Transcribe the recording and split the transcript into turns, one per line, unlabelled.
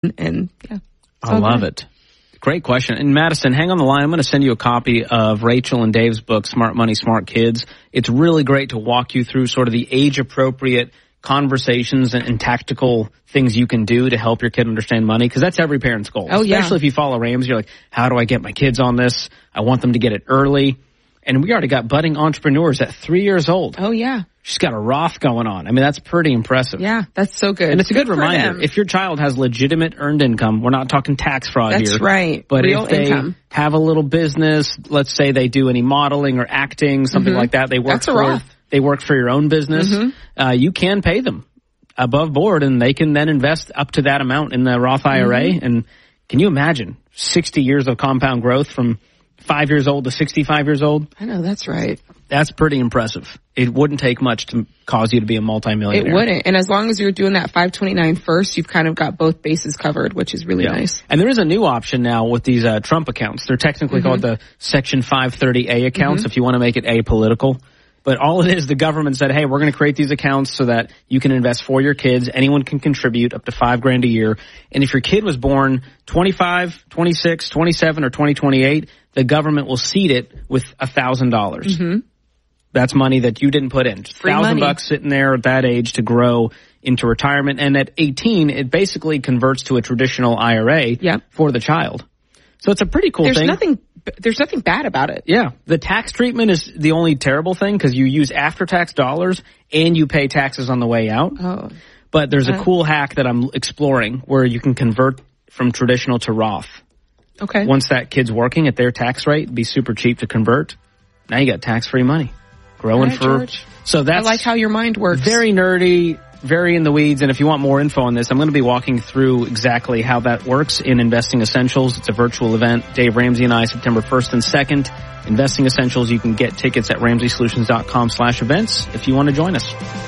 And yeah.
I love it. Great question. And Madison, hang on the line. I'm going to send you a copy of Rachel and Dave's book, Smart Money, Smart Kids. It's really great to walk you through sort of the age-appropriate conversations and tactical things you can do to help your kid understand money, because that's every parent's goal.
Oh, yeah.
Especially if you follow Ramsey, you're like, how do I get my kids on this? I want them to get it early. And we already got budding entrepreneurs at 3 years old.
Oh, yeah.
She's got a Roth going on. I mean, that's pretty impressive.
Yeah, that's so good.
And it's a good reminder.
them.
If your child has legitimate earned income, we're not talking tax fraud here.
That's right.
But
Real
if they
income.
have a little business, let's say they do any modeling or acting, something like that, they work
That's a Roth.
They work for your own business, you can pay them above board, and they can then invest up to that amount in the Roth IRA. And can you imagine 60 years of compound growth from 5 years old to 65 years old?
I know, that's right.
That's pretty impressive. It wouldn't take much to cause you to be a multimillionaire.
It wouldn't. And as long as you're doing that 529 first, you've kind of got both bases covered, which is really nice.
And there is a new option now with these Trump accounts. They're technically called the Section 530A accounts, if you want to make it apolitical. But all it is, the government said, hey, we're going to create these accounts so that you can invest for your kids. Anyone can contribute up to $5,000 a year. And if your kid was born 25, 26, 27, or 2028, the government will seed it with $1,000. That's money that you didn't put in. $1,000 sitting there at that age to grow into retirement. And at 18, it basically converts to a traditional IRA for the child. So it's a pretty cool thing.
There's nothing bad about it.
Yeah. The tax treatment is the only terrible thing because you use after-tax dollars and you pay taxes on the way out.
Oh.
But there's a cool hack that I'm exploring where you can convert from traditional to Roth.
Okay.
Once that kid's working at their tax rate, it'd be super cheap to convert. Now you got tax-free money. Growing
George.
So that's
I like how your mind works.
Very nerdy, very in the weeds. And if you want more info on this, I'm going to be walking through exactly how that works in Investing Essentials. It's a virtual event. Dave Ramsey and I, September 1st and 2nd. Investing Essentials, you can get tickets at RamseySolutions.com/events if you want to join us.